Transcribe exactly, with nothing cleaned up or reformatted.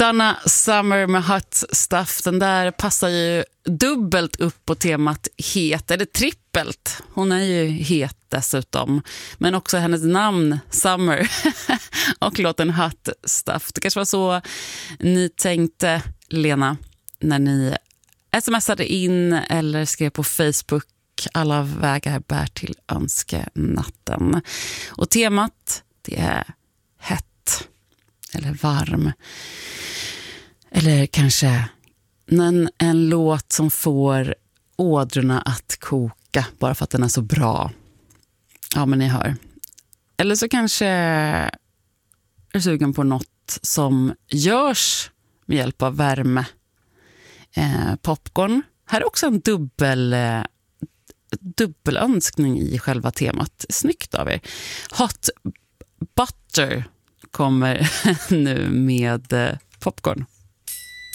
Donna Summer med Hot Stuff, den där passar ju dubbelt upp på temat het, eller trippelt. Hon är ju het dessutom, men också hennes namn Summer och låten Hot Stuff. Det kanske var så ni tänkte, Lena, när ni smsade in eller skrev på Facebook. Alla vägar bär till önskenatten. Och temat, det är hett eller varm. Eller kanske en, en låt som får ådrorna att koka bara för att den är så bra. Ja, men ni hör. Eller så kanske är du sugen på något som görs med hjälp av värme. Eh, popcorn. Här är också en dubbel... Eh, dubbelönskning i själva temat. Snyggt av er. Hot Butter kommer nu med popcorn.